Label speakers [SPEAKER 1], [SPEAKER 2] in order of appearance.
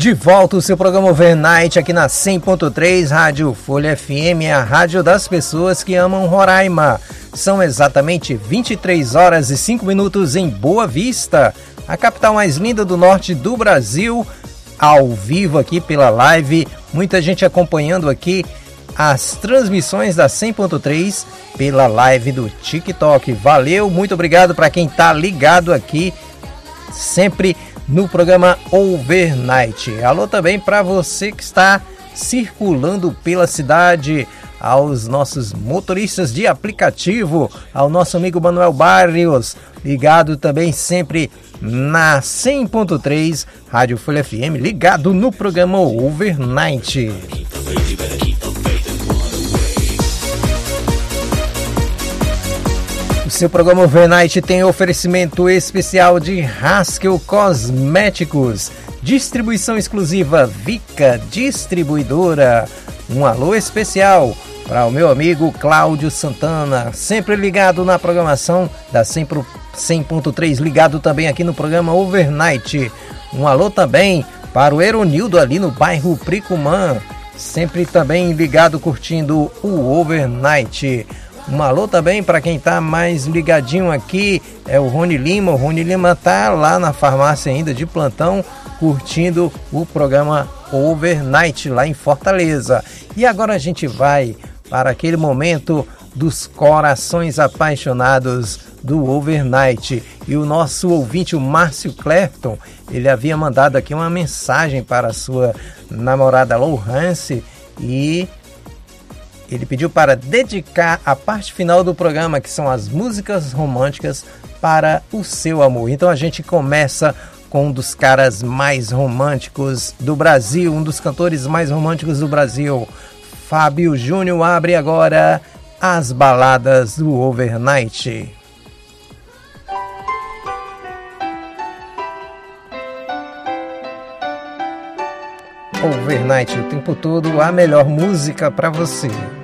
[SPEAKER 1] De volta o seu programa Overnight aqui na 100.3 Rádio Folha FM, a rádio das pessoas que amam Roraima. São exatamente 23 horas e 5 minutos em Boa Vista, a capital mais linda do norte do Brasil, ao vivo aqui pela live. Muita gente acompanhando aqui as transmissões da 100.3 pela live do TikTok. Valeu, muito obrigado para quem está ligado aqui sempre no programa Overnight. Alô também para você que está circulando pela cidade, aos nossos motoristas de aplicativo, ao nosso amigo Manuel Barrios, ligado também sempre na 100.3 Rádio Folha FM, ligado no programa Overnight. O seu programa Overnight tem oferecimento especial de Haskell Cosméticos, distribuição exclusiva Vica Distribuidora. Um alô especial para o meu amigo Cláudio Santana, sempre ligado na programação da 100.3, ligado também aqui no programa Overnight. Um alô também para o Eronildo ali no bairro Pricumã, sempre também ligado, curtindo o Overnight. Um alô também para quem tá mais ligadinho aqui, é o Rony Lima. O Rony Lima tá lá na farmácia ainda de plantão, curtindo o programa Overnight lá em Fortaleza. E agora a gente vai para aquele momento dos corações apaixonados do Overnight. E o nosso ouvinte, o Márcio Clefton, ele havia mandado aqui uma mensagem para a sua namorada Lohance e ele pediu para dedicar a parte final do programa, que são as músicas românticas, para o seu amor. Então a gente começa com um dos caras mais românticos do Brasil, um dos cantores mais românticos do Brasil. Fábio Júnior abre agora as baladas do Overnight. Overnight, o tempo todo, a melhor música para você.